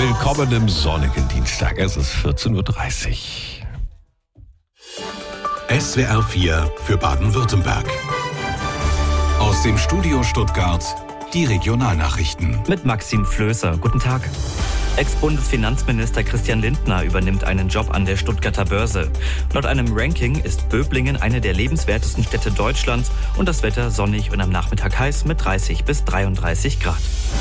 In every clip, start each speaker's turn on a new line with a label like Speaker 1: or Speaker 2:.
Speaker 1: Willkommen im sonnigen Dienstag. Es ist 14.30 Uhr.
Speaker 2: SWR 4 für Baden-Württemberg. Aus dem Studio Stuttgart die Regionalnachrichten.
Speaker 3: Mit Maxim Flößer. Guten Tag. Ex-Bundesfinanzminister Christian Lindner übernimmt einen Job an der Stuttgarter Börse. Laut einem Ranking ist Böblingen eine der lebenswertesten Städte Deutschlands und das Wetter sonnig und am Nachmittag heiß mit 30 bis 33 Grad.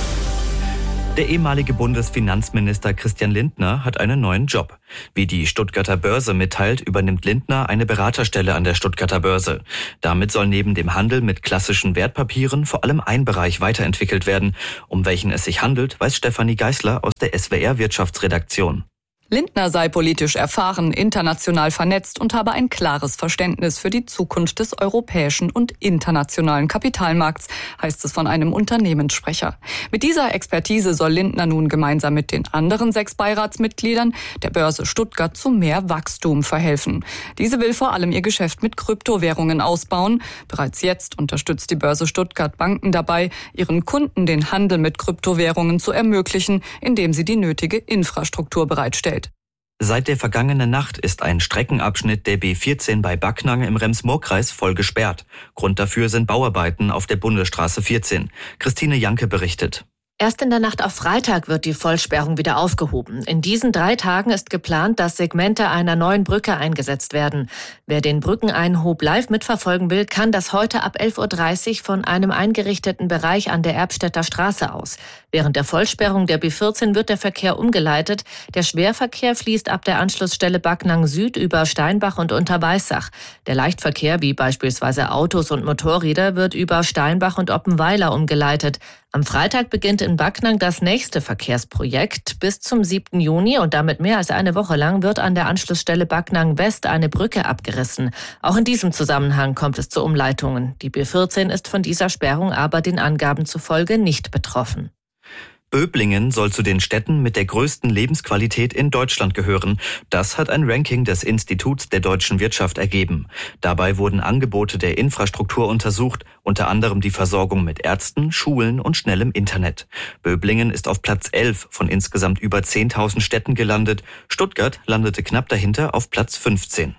Speaker 3: Der ehemalige Bundesfinanzminister Christian Lindner hat einen neuen Job. Wie die Stuttgarter Börse mitteilt, übernimmt Lindner eine Beraterstelle an der Stuttgarter Börse. Damit soll neben dem Handel mit klassischen Wertpapieren vor allem ein Bereich weiterentwickelt werden. Um welchen es sich handelt, weiß Stefanie Geißler aus der SWR Wirtschaftsredaktion.
Speaker 4: Lindner sei politisch erfahren, international vernetzt und habe ein klares Verständnis für die Zukunft des europäischen und internationalen Kapitalmarkts, heißt es von einem Unternehmenssprecher. Mit dieser Expertise soll Lindner nun gemeinsam mit den anderen 6 Beiratsmitgliedern der Börse Stuttgart zu mehr Wachstum verhelfen. Diese will vor allem ihr Geschäft mit Kryptowährungen ausbauen. Bereits jetzt unterstützt die Börse Stuttgart Banken dabei, ihren Kunden den Handel mit Kryptowährungen zu ermöglichen, indem sie die nötige Infrastruktur bereitstellt.
Speaker 3: Seit der vergangenen Nacht ist ein Streckenabschnitt der B14 bei Backnang im Rems-Murr-Kreis voll gesperrt. Grund dafür sind Bauarbeiten auf der Bundesstraße 14. Christine Janke berichtet.
Speaker 5: Erst in der Nacht auf Freitag wird die Vollsperrung wieder aufgehoben. In diesen 3 Tagen ist geplant, dass Segmente einer neuen Brücke eingesetzt werden. Wer den Brückeneinhob live mitverfolgen will, kann das heute ab 11.30 Uhr von einem eingerichteten Bereich an der Erbstädter Straße aus. Während der Vollsperrung der B14 wird der Verkehr umgeleitet. Der Schwerverkehr fließt ab der Anschlussstelle Backnang Süd über Steinbach und Unterweissach. Der Leichtverkehr, wie beispielsweise Autos und Motorräder, wird über Steinbach und Oppenweiler umgeleitet. Am Freitag beginnt in Backnang das nächste Verkehrsprojekt. Bis zum 7. Juni und damit mehr als eine Woche lang wird an der Anschlussstelle Backnang West eine Brücke abgerissen. Auch in diesem Zusammenhang kommt es zu Umleitungen. Die B14 ist von dieser Sperrung aber den Angaben zufolge nicht betroffen.
Speaker 3: Böblingen soll zu den Städten mit der größten Lebensqualität in Deutschland gehören. Das hat ein Ranking des Instituts der deutschen Wirtschaft ergeben. Dabei wurden Angebote der Infrastruktur untersucht, unter anderem die Versorgung mit Ärzten, Schulen und schnellem Internet. Böblingen ist auf Platz 11 von insgesamt über 10.000 Städten gelandet. Stuttgart landete knapp dahinter auf Platz 15.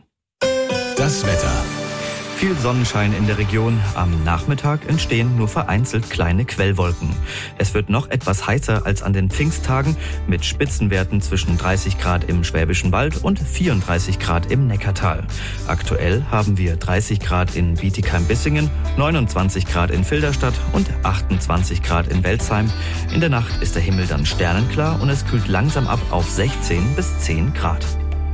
Speaker 2: Das Wetter.
Speaker 3: Viel Sonnenschein in der Region. Am Nachmittag entstehen nur vereinzelt kleine Quellwolken. Es wird noch etwas heißer als an den Pfingsttagen mit Spitzenwerten zwischen 30 Grad im Schwäbischen Wald und 34 Grad im Neckartal. Aktuell haben wir 30 Grad in Bietigheim-Bissingen, 29 Grad in Filderstadt und 28 Grad in Welzheim. In der Nacht ist der Himmel dann sternenklar und es kühlt langsam ab auf 16 bis 10 Grad.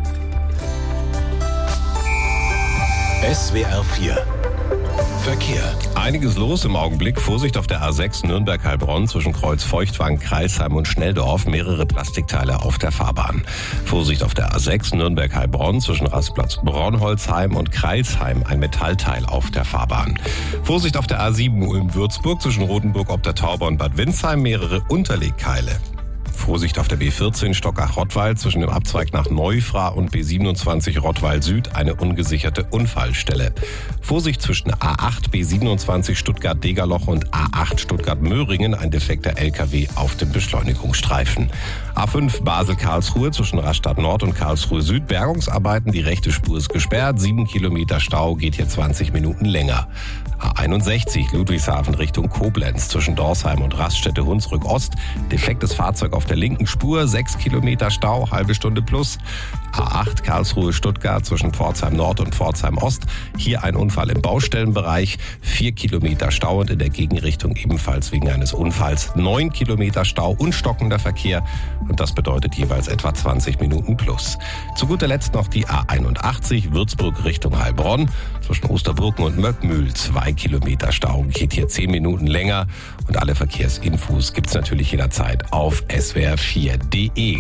Speaker 2: SWR 4 Verkehr.
Speaker 1: Einiges los im Augenblick. Vorsicht auf der A6 Nürnberg-Heilbronn zwischen Kreuz-Feuchtwangen, Kreilsheim und Schnelldorf. Mehrere Plastikteile auf der Fahrbahn. Vorsicht auf der A6 Nürnberg-Heilbronn zwischen Rastplatz Braunholzheim und Kreilsheim. Ein Metallteil auf der Fahrbahn. Vorsicht auf der A7 Ulm-Würzburg zwischen Rotenburg ob der Tauber und Bad Windsheim. Mehrere Unterlegkeile. Vorsicht auf der B14 Stockach-Rottweil zwischen dem Abzweig nach Neufra und B27 Rottweil Süd, eine ungesicherte Unfallstelle. Vorsicht zwischen A8 B27 Stuttgart-Degerloch und A8 Stuttgart-Möhringen, ein defekter LKW auf dem Beschleunigungsstreifen. A5 Basel-Karlsruhe zwischen Rastatt Nord und Karlsruhe Süd, Bergungsarbeiten, die rechte Spur ist gesperrt, 7 Kilometer Stau, geht hier 20 Minuten länger. A61 Ludwigshafen Richtung Koblenz zwischen Dorsheim und Raststätte Hunsrück Ost. Defektes Fahrzeug auf der linken Spur, 6 Kilometer Stau, halbe Stunde plus. A8 Karlsruhe Stuttgart zwischen Pforzheim Nord und Pforzheim Ost. Hier ein Unfall im Baustellenbereich, 4 Kilometer Stau und in der Gegenrichtung ebenfalls wegen eines Unfalls 9 Kilometer Stau und stockender Verkehr. Und das bedeutet jeweils etwa 20 Minuten plus. Zu guter Letzt noch die A81 Würzburg Richtung Heilbronn. Zwischen Osterbrücken und Möckmühl 2 Kilometer Stau, geht hier 10 Minuten länger. Und alle Verkehrsinfos gibt's natürlich jederzeit auf swr4.de.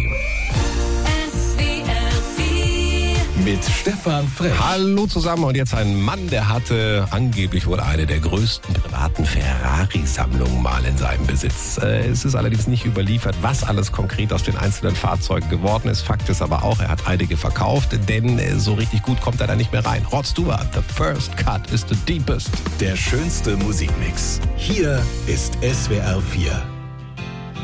Speaker 2: Mit Stefan Frech.
Speaker 1: Hallo zusammen und jetzt ein Mann, der hatte angeblich wohl eine der größten privaten Ferrari-Sammlungen mal in seinem Besitz. Es ist allerdings nicht überliefert, was alles konkret aus den einzelnen Fahrzeugen geworden ist. Fakt ist aber auch, er hat einige verkauft, denn so richtig gut kommt er da nicht mehr rein. Rod Stewart, the first cut is the deepest.
Speaker 2: Der schönste Musikmix. Hier ist SWR 4.